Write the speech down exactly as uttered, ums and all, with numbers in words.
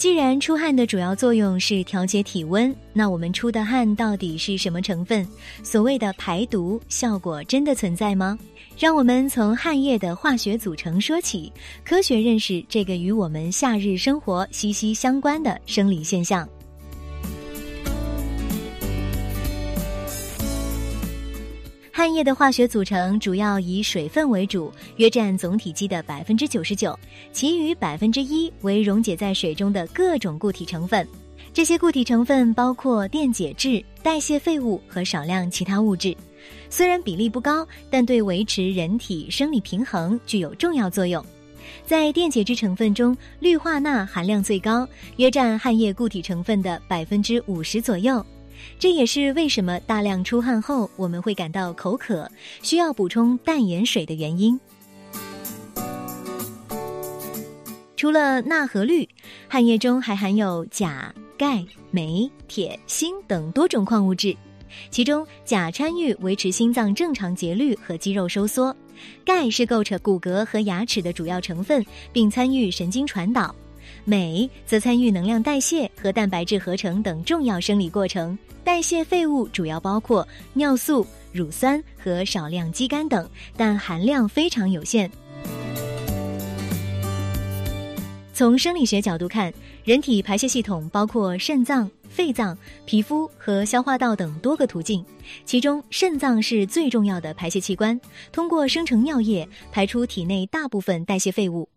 既然出汗的主要作用是调节体温，那我们出的汗到底是什么成分？所谓的排毒效果真的存在吗？让我们从汗液的化学组成说起，科学认识这个与我们夏日生活息息相关的生理现象。汗液的化学组成主要以水分为主，约占总体积的 百分之九十九， 其余 百分之一 为溶解在水中的各种固体成分。这些固体成分包括电解质、代谢废物和少量其他物质。虽然比例不高，但对维持人体生理平衡具有重要作用。在电解质成分中，氯化钠含量最高，约占汗液固体成分的 百分之五十 左右。这也是为什么大量出汗后我们会感到口渴，需要补充淡盐水的原因。除了钠和氯，汗液中还含有钾、钙、镁、铁、锌等多种矿物质。其中钾参与维持心脏正常节律和肌肉收缩，钙是构成骨骼和牙齿的主要成分，并参与神经传导。镁则参与能量代谢和蛋白质合成等重要生理过程，代谢废物主要包括尿素、乳酸和少量肌酐等，但含量非常有限。从生理学角度看，人体排泄系统包括肾脏、肺脏、皮肤和消化道等多个途径，其中肾脏是最重要的排泄器官，通过生成尿液排出体内大部分代谢废物。